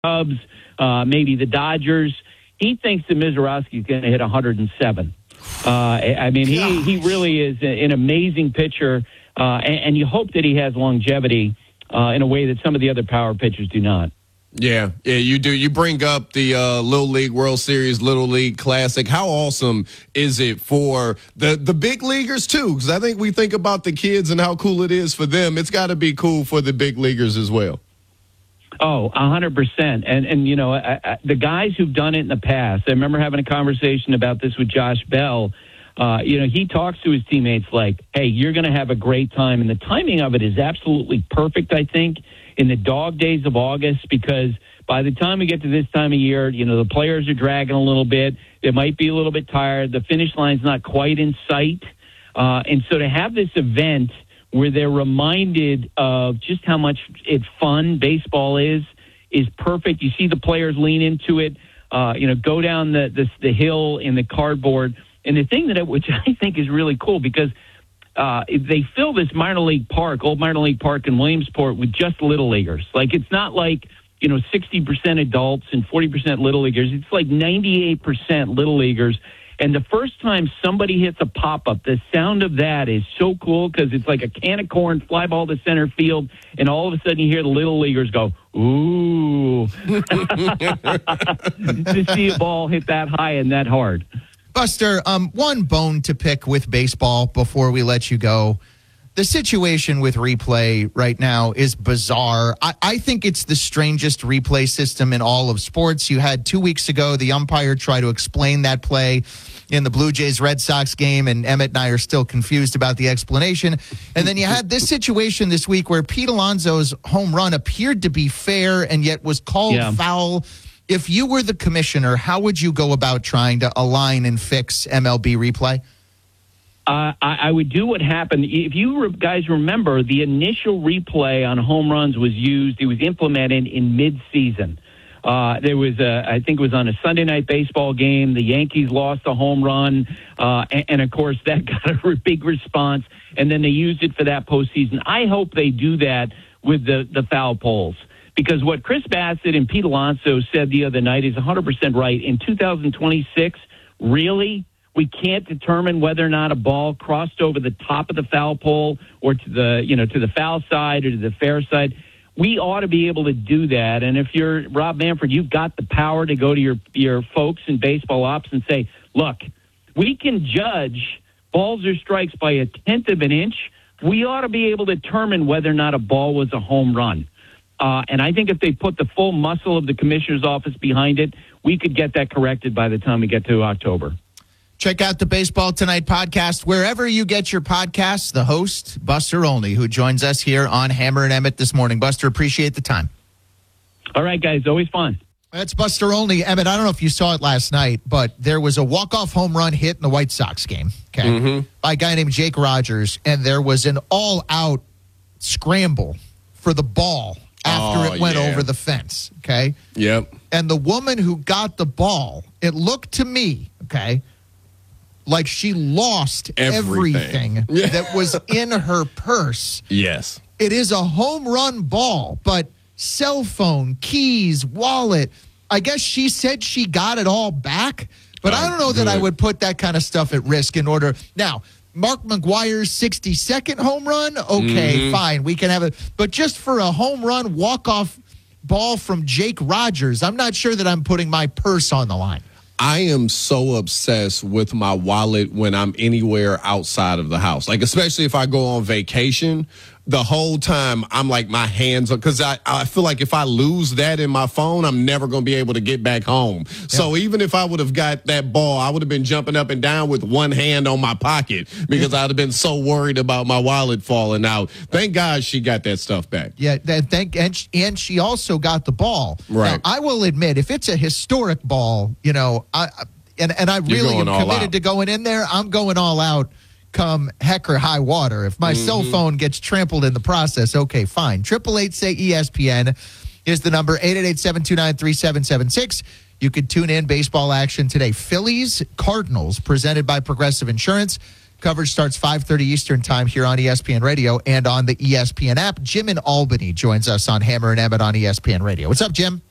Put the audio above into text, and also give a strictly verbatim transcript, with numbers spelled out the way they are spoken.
Cubs, uh, maybe the Dodgers. He thinks that Mazeroski is going to hit one hundred seven. Uh, I mean, he, he really is an amazing pitcher, uh, and, and you hope that he has longevity uh, in a way that some of the other power pitchers do not. Yeah, yeah, you do. You bring up the uh, Little League World Series, Little League Classic. How awesome is it for the, the big leaguers, too? Because I think we think about the kids and how cool it is for them. It's got to be cool for the big leaguers as well. Oh, one hundred percent. And, and you know, I, I, the guys who've done it in the past, I remember having a conversation about this with Josh Bell. Uh, you know, he talks to his teammates like, hey, you're going to have a great time. And the timing of it is absolutely perfect, I think, in the dog days of August, because by the time we get to this time of year, you know, the players are dragging a little bit. They might be a little bit tired. The finish line's not quite in sight. Uh, and so to have this event where they're reminded of just how much it's fun baseball is, is perfect. You see the players lean into it, uh, you know, go down the, the the hill in the cardboard. And the thing that it, which I think is really cool, because uh, they fill this minor league park, old minor league park in Williamsport, with just little leaguers. Like, it's not like, you know, sixty percent adults and forty percent little leaguers. It's like ninety-eight percent little leaguers. And the first time somebody hits a pop-up, the sound of that is so cool, because it's like a can of corn, fly ball to center field, and all of a sudden you hear the little leaguers go, ooh, to see a ball hit that high and that hard. Buster, um, one bone to pick with baseball before we let you go. The situation with replay right now is bizarre. I, I think it's the strangest replay system in all of sports. You had two weeks ago the umpire try to explain that play in the Blue Jays-Red Sox game, and Emmett and I are still confused about the explanation. And then you had this situation this week where Pete Alonso's home run appeared to be fair and yet was called yeah. foul. If you were the commissioner, how would you go about trying to align and fix M L B replay? Uh, I, I would do what happened. If you re- guys remember, the initial replay on home runs was used, it was implemented in mid-season. Uh, there was, a, I think it was on a Sunday night baseball game. The Yankees lost a home run, uh, and, and, of course, that got a big response, and then they used it for that postseason. I hope they do that with the, the foul poles, because what Chris Bassett and Pete Alonso said the other night is one hundred percent right. In two thousand twenty-six, really, we can't determine whether or not a ball crossed over the top of the foul pole or to the, you know, to the foul side or to the fair side. We ought to be able to do that. And if you're Rob Manfred, you've got the power to go to your, your folks in baseball ops and say, look, we can judge balls or strikes by a tenth of an inch. We ought to be able to determine whether or not a ball was a home run. Uh, and I think if they put the full muscle of the commissioner's office behind it, we could get that corrected by the time we get to October. Check out the Baseball Tonight podcast wherever you get your podcasts. The host, Buster Olney, who joins us here on Hammer and Emmett this morning. Buster, appreciate the time. All right, guys. Always fun. That's Buster Olney. Emmett, I don't know if you saw it last night, but there was a walk-off home run hit in the White Sox game, okay, mm-hmm. by a guy named Jake Rogers, and there was an all-out scramble for the ball after oh, it went yeah. over the fence, okay? Yep. And the woman who got the ball, it looked to me, okay, like she lost everything, everything yeah. that was in her purse. Yes. It is a home run ball, but cell phone, keys, wallet. I guess she said she got it all back, but oh, I don't know good. that I would put that kind of stuff at risk in order. Now, Mark McGwire's sixty-second home run, okay, mm-hmm. fine, we can have it. But just for a home run walk-off ball from Jake Rogers, I'm not sure that I'm putting my purse on the line. I am so obsessed with my wallet when I'm anywhere outside of the house. Like, especially if I go on vacation, the whole time I'm like my hands are, because I, I feel like if I lose that in my phone, I'm never going to be able to get back home. Yeah. So even if I would have got that ball, I would have been jumping up and down with one hand on my pocket because I'd have been so worried about my wallet falling out. Thank God she got that stuff back. Yeah, that, thank and she, and she also got the ball. Right. Now, I will admit, if it's a historic ball, you know, I and and I really am committed out. to going in there. I'm going all out. Come heck or high water. If my mm-hmm. cell phone gets trampled in the process, okay, fine. Triple eight say E S P N is the number. Eight eight eight seven two nine three seven seven six. You could tune in baseball action today. Phillies Cardinals presented by Progressive Insurance. Coverage starts five thirty Eastern time here on E S P N Radio and on the E S P N app. Jim in Albany joins us on Hammer and Emmett on E S P N Radio. What's up, Jim?